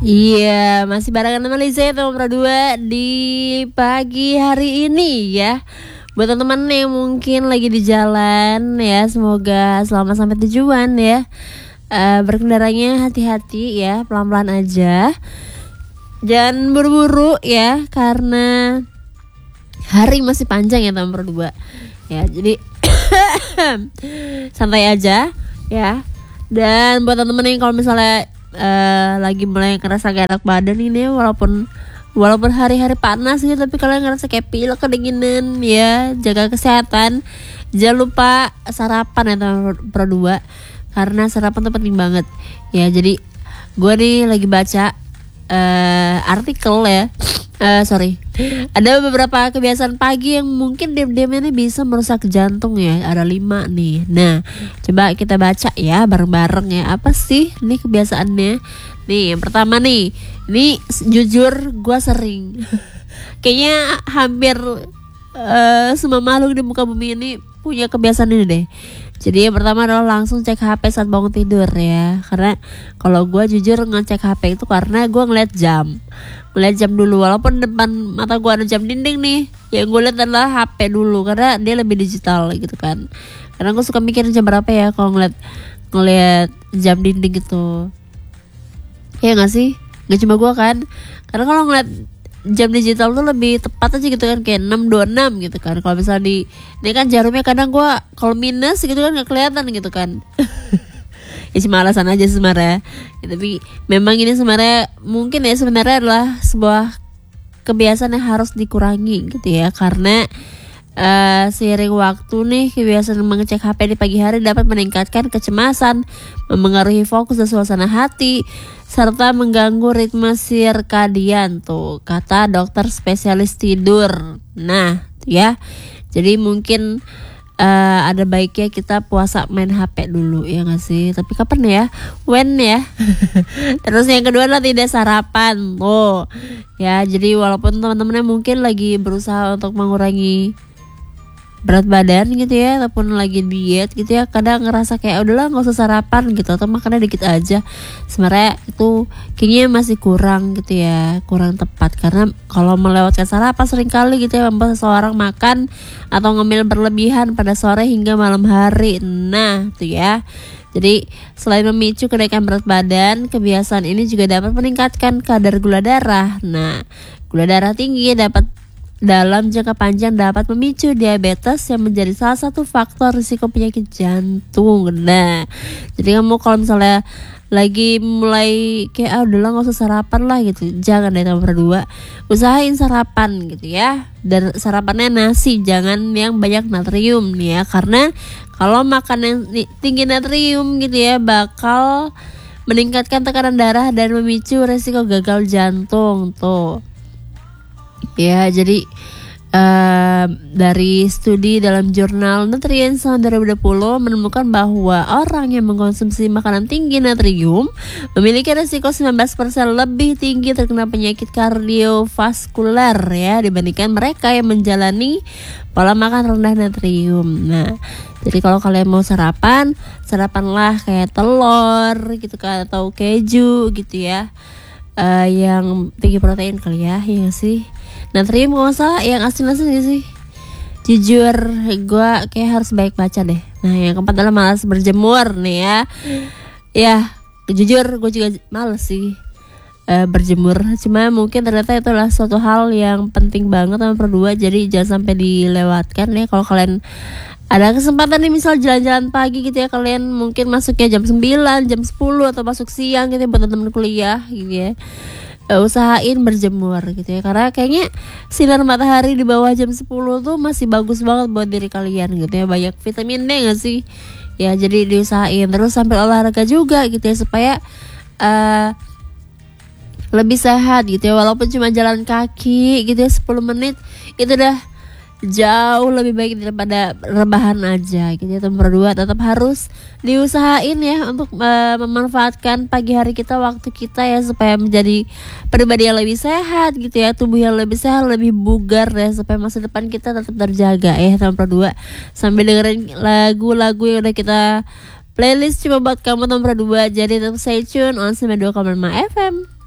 Iya, masih barengan sama Lisa ya teman dua di pagi hari ini ya. Buat teman-teman yang mungkin lagi di jalan ya, semoga selamat sampai tujuan ya. Berkendaranya hati-hati ya, pelan-pelan aja. Jangan buru-buru ya, karena hari masih panjang ya teman berdua. Ya, jadi santai aja ya. Dan buat teman-teman yang kalau misalnya lagi mulai ngerasa gak enak badan ini, walaupun hari-hari panas gitu, tapi kalian ngerasa kayak pilek, kedinginan ya, jaga kesehatan. Jangan lupa sarapan ya teman berdua, karena sarapan tuh penting banget ya. Jadi gue nih lagi baca artikel ya, ada beberapa kebiasaan pagi yang mungkin diam-diamnya bisa merusak jantung ya. Ada 5 nih. Nah, coba kita baca ya bareng-bareng ya. Apa sih nih kebiasaannya? Nih, yang pertama nih. Ini jujur gue sering. Kayaknya hampir semua makhluk di muka bumi ini punya kebiasaan ini deh. Jadi yang pertama adalah langsung cek HP saat bangun tidur ya. Karena kalau gue jujur ngecek HP itu karena gue ngeliat jam dulu, walaupun depan mata gue ada jam dinding nih, yang gue lihat adalah HP dulu karena dia lebih digital gitu kan. Karena gue suka mikirin jam berapa ya kalau ngeliat jam dinding gitu. Ya nggak sih? Nggak cuma gue kan. Karena kalau ngeliat jam digital tuh lebih tepat aja gitu kan, kayak 6.26 gitu kan. Kalau misalnya ini kan jarumnya kadang gue kalau minus gitu kan nggak kelihatan gitu kan. Ya cuma alasan aja sebenarnya ya, tapi memang ini sebenarnya mungkin ya sebenarnya adalah sebuah kebiasaan yang harus dikurangi gitu ya. Karena seiring waktu nih, kebiasaan mengecek HP di pagi hari dapat meningkatkan kecemasan, mempengaruhi fokus dan suasana hati, serta mengganggu ritme sirkadian tuh kata dokter spesialis tidur. Nah ya, jadi mungkin ada baiknya kita puasa main HP dulu ya nggak sih? Tapi kapan ya? When ya? Terus yang kedua adalah tidak sarapan tuh ya. Jadi walaupun teman-temannya mungkin lagi berusaha untuk mengurangi berat badan gitu ya, ataupun lagi diet gitu ya, kadang ngerasa kayak udahlah nggak usah sarapan gitu, atau makannya dikit aja. Sebenarnya itu kayaknya masih kurang gitu ya, kurang tepat. Karena kalau melewatkan sarapan seringkali gitu ya membuat seseorang makan atau ngemil berlebihan pada sore hingga malam hari. Nah tuh ya, jadi selain memicu kenaikan berat badan, kebiasaan ini juga dapat meningkatkan kadar gula darah. Nah, gula darah tinggi dalam jangka panjang dapat memicu diabetes yang menjadi salah satu faktor risiko penyakit jantung. Nah, jadi kamu kalau misalnya lagi mulai kayak udahlah nggak usah sarapan lah gitu, jangan deh teman berdua, usahain sarapan gitu ya. Dan sarapannya nasi, jangan yang banyak natrium nih ya, karena kalau makan yang tinggi natrium gitu ya bakal meningkatkan tekanan darah dan memicu risiko gagal jantung tuh. Ya, jadi dari studi dalam jurnal Nutrients tahun 2020 menemukan bahwa orang yang mengkonsumsi makanan tinggi natrium memiliki risiko 19% lebih tinggi terkena penyakit kardiovaskuler ya, dibandingkan mereka yang menjalani pola makan rendah natrium. Nah, jadi kalau kalian mau sarapanlah kayak telur gitu kan, atau keju gitu ya, yang tinggi protein kali ya, ya sih. Natrium gak usah yang asin-asin gak sih? Jujur gue kayak harus baik baca deh. Nah yang keempat adalah malas berjemur nih ya. Ya jujur gue juga malas sih berjemur. Cuma mungkin ternyata itu adalah suatu hal yang penting banget sama berdua. Jadi jangan sampai dilewatkan ya. Kalau kalian ada kesempatan nih misal jalan-jalan pagi gitu ya, kalian mungkin masuknya jam 9, jam 10 atau masuk siang gitu ya, buat teman-teman kuliah gitu ya. Usahain berjemur gitu ya, karena kayaknya sinar matahari di bawah jam 10 tuh masih bagus banget buat diri kalian gitu ya, banyak vitamin D gak sih ya. Jadi diusahain terus sambil olahraga juga gitu ya, supaya lebih sehat gitu ya. Walaupun cuma jalan kaki gitu ya 10 menit, itu udah jauh lebih baik daripada rebahan aja gitu ya. Teman berdua tetap harus diusahain ya untuk memanfaatkan pagi hari kita, waktu kita ya, supaya menjadi pribadi yang lebih sehat gitu ya, tubuh yang lebih sehat, lebih bugar ya, supaya masa depan kita tetap terjaga ya teman berdua. Sambil dengerin lagu-lagu yang udah kita playlist cuma buat kamu teman berdua. Jadi tetap stay tune on 92,5 FM.